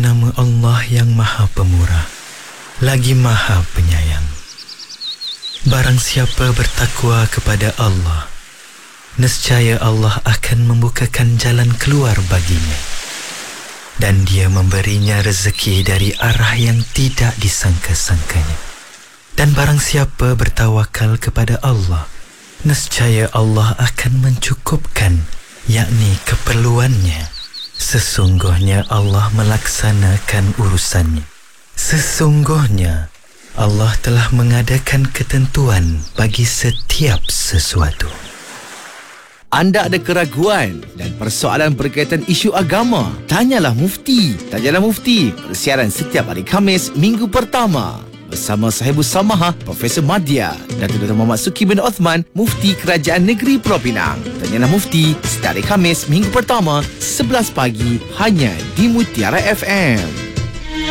nama Allah yang Maha Pemurah, lagi Maha Penyayang. Barang siapa bertakwa kepada Allah, nescaya Allah akan membukakan jalan keluar baginya, dan Dia memberinya rezeki dari arah yang tidak disangka-sangkanya. Dan barang siapa bertawakal kepada Allah, nescaya Allah akan mencukupkan, yakni keperluannya. Sesungguhnya Allah melaksanakan urusannya. Sesungguhnya Allah telah mengadakan ketentuan bagi setiap sesuatu. Anda ada keraguan dan persoalan berkaitan isu agama? Tanyalah Mufti. Tanyalah Mufti, persiaran setiap hari Khamis minggu pertama. Bersama Sahibus Samaha, Profesor Madya, Datuk Dr. Muhammad Suki bin Othman, Mufti Kerajaan Negeri Pulau Pinang. Tanyalah Mufti setiap hari Khamis minggu pertama 11 pagi hanya di Mutiara FM.